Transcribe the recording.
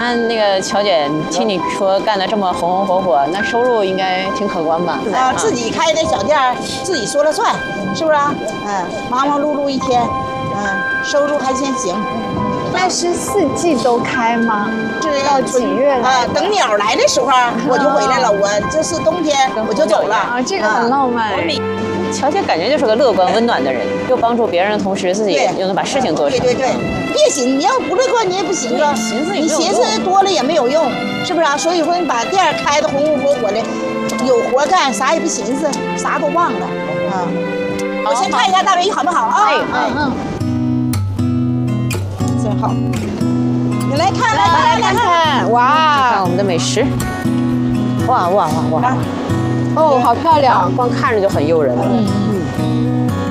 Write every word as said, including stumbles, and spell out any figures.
那个乔姐听你说干得这么红红火火，那收入应该挺可观吧？ 啊，自己开的小店，自己说了算，是不是啊？嗯，忙忙碌碌一天，嗯，收入还先行。 那是四季都开吗？ 是到几月啊？等鸟来的时候我就回来了，我就是冬天我就走了。 啊，这个很浪漫。 乔姐感觉就是个乐观温暖的人，又帮助别人的同时，自己又能把事情做成。 对对对，别寻，你要不乐观你也不行啊。 寻思你寻思多了也没有用，是不是啊？所以说你把店开得红红火火的，有活干，啥也不寻思，啥都忘了啊。我先看一下大围好不好啊？ 哎哎嗯， 真好。你来看来来看看，哇！ 看我们的美食，哇哇哇哇！ 哦，好漂亮， 光看着就很诱人了。 嗯。